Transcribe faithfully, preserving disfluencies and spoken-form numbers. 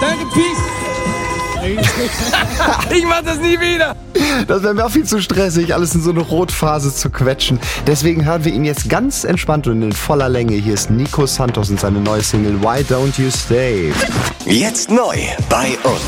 Danke, Peace. Ich mach das nie wieder. Das wäre mir auch viel zu stressig, alles in so eine Rotphase zu quetschen. Deswegen hören wir ihn jetzt ganz entspannt und in voller Länge. Hier ist Nico Santos und seine neue Single Why Don't You Stay. Jetzt neu bei uns.